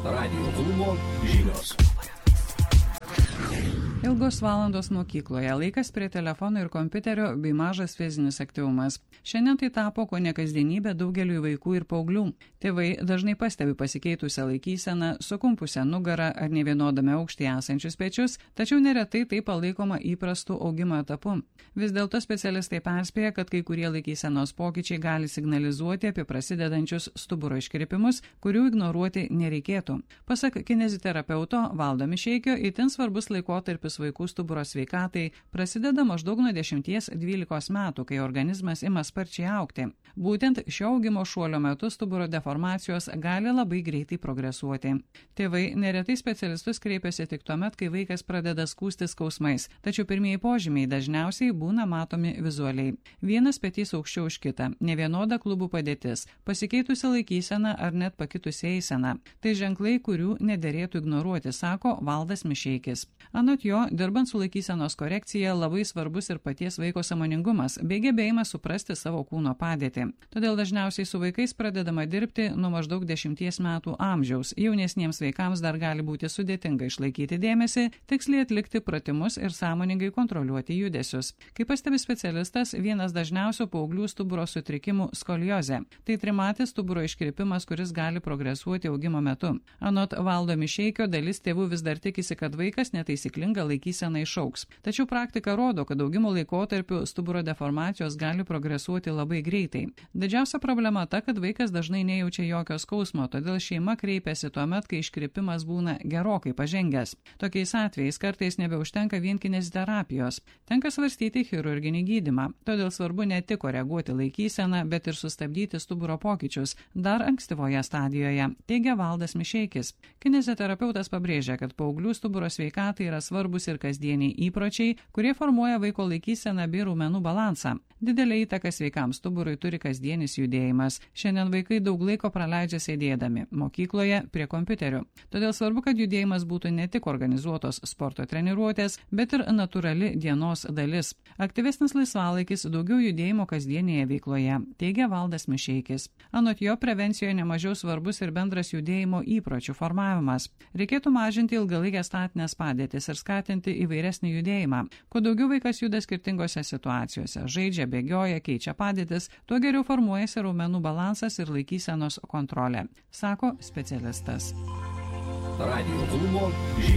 Radijo klubo žinios. Ilgos valandos mokykloje, laikas prie telefono ir kompiuterio bei mažas fizinis aktyvumas. Šiandien tai tapo kone kasdienybė daugeliui vaikų ir paauglių. Tėvai dažnai pastebi pasikeitusią laikyseną, sukumpusią nugarą ar nevienodame aukštyje esančius pečius, tačiau neretai tai palaikoma įprastų augimo etapu. Vis dėlto specialistai perspėja, kad kai kurie laikysenos pokyčiai gali signalizuoti apie prasidedančius stuburo iškrypimus, kurių ignoruoti nereikėtų. Pasak kineziterapeuto Valdo Mišeikio, itin svarbus laikotarpis vaikų stuburo sveikatai prasideda maždaug nuo 10-12 metų, kai organizmas ima sparčiai augti. Būtent šio augimo šuolio metu stuburo deformacijos gali labai greitai progresuoti. Tėvai neretai specialistus kreipiasi tik tuomet, kai vaikas pradeda skųstis skausmais, tačiau pirmieji požymiai dažniausiai būna matomi vizualiai. Vienas petys aukščiau už kitą, nevienoda klubų padėtis, pasikeitusi laikysena ar net pakitusi eisena. Tai ženklai, kurių nederėtų ignoruoti, sako Valdas Mišeikis. Anot jo, dirbant su laikysenos korekcija labai svarbus ir paties vaiko sąmoningumas bei gebėjimas suprasti savo kūno padėtį. Todėl dažniausiai su vaikais pradedama dirbti nuo maždaug 10 metų amžiaus. Jaunesniems vaikams dar gali būti sudėtinga išlaikyti dėmesį, tiksliai atlikti pratimus ir sąmoningai kontroliuoti judesius. Kaip pastebi specialistas, vienas dažniausių paauglių stuburo sutrikimų – skoliozė. Tai trimatis stuburo iškrypimas, kuris gali progresuoti augimo metu. Anot Valdo Mišeikio, dalis tėvų vis dar tikisi, kad vaikas netaisyklinga laikysena išaugs. Tačiau praktika rodo, kad augimo laikotarpiu stuburo deformacijos gali progresuoti labai greitai. Didžiausia problema ta, kad vaikas dažnai nejaučia jokio skausmo, todėl šeima kreipiasi tuomet, kai iškrypimas būna gerokai pažengęs. Tokiais atvejais kartais nebeužtenka vien kineziterapijos. Tenka svarstyti chirurginį gydymą. Todėl svarbu ne tik koreguoti laikyseną, bet ir sustabdyti stuburo pokyčius dar ankstyvoje stadijoje, teigia Valdas Mišeikis. Kineziterapeutas pabrėžia, kad paauglių stuburo sveikatai yra svarbus ir kasdieniai įpročiai, kurie formuoja vaiko laikyseną bei raumenų balansą. Didelę įtaką sveikam stuburui turi kasdienis judėjimas. Šiandien vaikai daug laiko praleidžia sėdėdami mokykloje prie kompiuterių. Todėl svarbu, kad judėjimas būtų ne tik organizuotos sporto treniruotės, bet ir natūrali dienos dalis. Aktyvesnis laisvalaikis, daugiau judėjimo kasdienėje veikloje, teigia Valdas Mišeikis. Anot jo, prevencijoje nemažiau svarbus ir bendras judėjimo įpročių formavimas. Reikėtų mažinti ilgalaikės statinės padėtis ir skatinti įvairesnį judėjimą. Kuo daugiau vaikas juda skirtingose situacijose, žaidžia, bėgioja, keičia padėtis, tuo geriau formuojasi raumenų balansas ir laikysenos kontrolė, sako specialistas. Radijo klubo žinios.